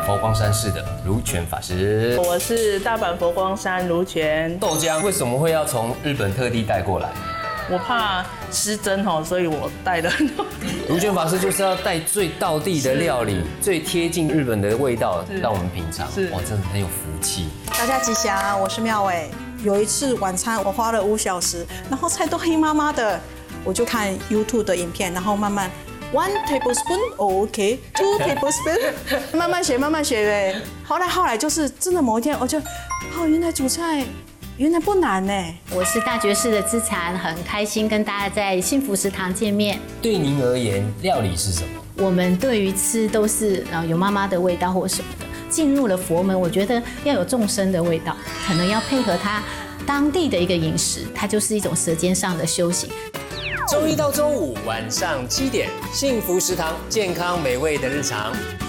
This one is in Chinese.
佛光山市的如泉法师。 我是大阪佛光山如泉。 豆浆为什么会要从日本特地带过来？ 我怕失真哦，所以我带了很多。 如泉法师就是要带最道地的料理，最贴近日本的味道，让我们品尝。哇，真的很有福气。 大家吉祥，我是妙伟。有一次晚餐我花了5小时，然后菜都黑麻麻的，我就看 YouTube 的影片，然后慢慢 1 tablespoon，OK， 2 tablespoon， 慢慢学呗。后来就是真的某一天，我就原来煮菜原来不难呢。 我是大觉寺的资禅，很开心跟大家在幸福食堂见面。 对您而言，料理是什么？ 我们对于吃都是有妈妈的味道或什么的。进入了佛门，我觉得要有众生的味道，可能要配合它当地的一个饮食，它就是一种舌尖上的修行。 周一到周五晚上7点，幸福食堂，健康美味的日常。